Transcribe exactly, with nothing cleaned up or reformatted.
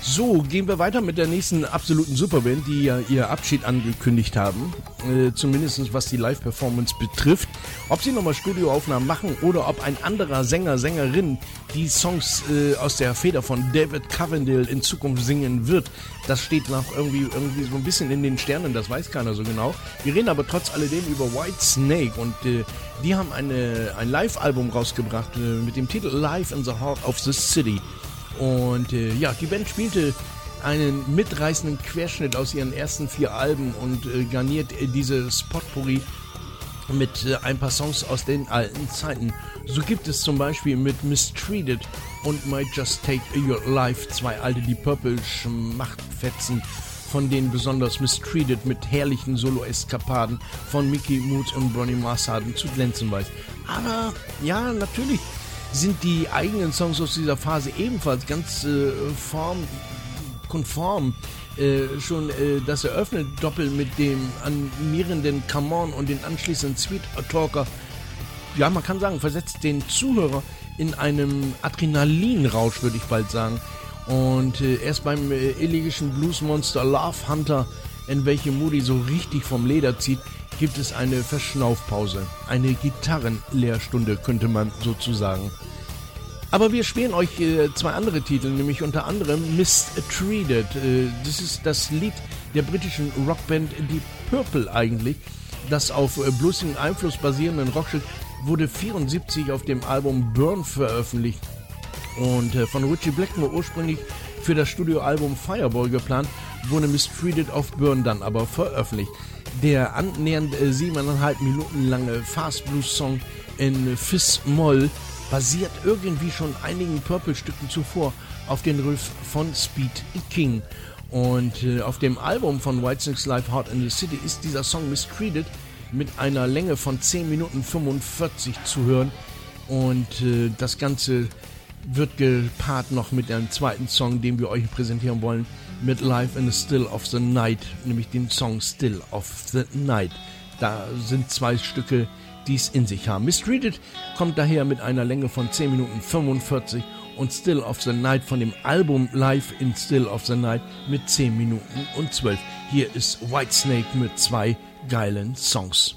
So, gehen wir weiter mit der nächsten absoluten Superband, die ja ihr Abschied angekündigt haben. Äh, zumindest was die Live-Performance betrifft. Ob sie nochmal Studioaufnahmen machen oder ob ein anderer Sänger, Sängerin die Songs äh, aus der Feder von David Coverdale in Zukunft singen wird, das steht noch irgendwie, irgendwie so ein bisschen in den Sternen, das weiß keiner so genau. Wir reden aber trotz alledem über Whitesnake und äh, die haben eine, ein Live-Album rausgebracht äh, mit dem Titel Live in the Heart of the City. Und äh, ja, die Band spielte einen mitreißenden Querschnitt aus ihren ersten vier Alben und äh, garniert äh, diese Potpourri mit äh, ein paar Songs aus den alten Zeiten. So gibt es zum Beispiel mit Mistreated und Might Just Take Your Life zwei alte Deep Purple Schmachtfetzen, von denen besonders Mistreated mit herrlichen Solo-Eskapaden von Mickey Mood und Bonnie Marsden zu glänzen weiß. Aber ja, natürlich sind die eigenen Songs aus dieser Phase ebenfalls ganz äh, formkonform. Äh, schon äh, das eröffnet Doppel mit dem animierenden Come On und den anschließenden Sweet Talker. Ja, man kann sagen, versetzt den Zuhörer in einem Adrenalinrausch, würde ich bald sagen. Und äh, erst beim äh, elegischen Bluesmonster Love Hunter, in welchem Moody so richtig vom Leder zieht, gibt es eine Verschnaufpause, eine Gitarrenlehrstunde, könnte man sozusagen. Aber wir spielen euch äh, zwei andere Titel, nämlich unter anderem Mistreated. Äh, das ist das Lied der britischen Rockband Deep Purple eigentlich, das auf äh, bluesigen Einfluss basierenden Rockstück wurde vierundsiebzig auf dem Album Burn veröffentlicht und äh, von Ritchie Blackmore ursprünglich für das Studioalbum Fireball geplant, wurde Mistreated auf Burn dann aber veröffentlicht. Der annähernd äh, siebeneinhalb Minuten lange Fast Blues Song in Fis-Moll basiert irgendwie schon einigen Purple-Stücken zuvor auf den Riff von Speed King. Und äh, auf dem Album von Whitesnake's Live Heart in the City ist dieser Song Mistreated mit einer Länge von zehn Minuten fünfundvierzig zu hören. Und äh, das Ganze wird gepaart noch mit einem zweiten Song, den wir euch präsentieren wollen, mit Live in the Still of the Night, nämlich dem Song Still of the Night. Da sind zwei Stücke, die es in sich haben. Mistreated kommt daher mit einer Länge von zehn Minuten fünfundvierzig und Still of the Night von dem Album Live in Still of the Night mit zehn Minuten und zwölf. Hier ist Whitesnake mit zwei geilen Songs.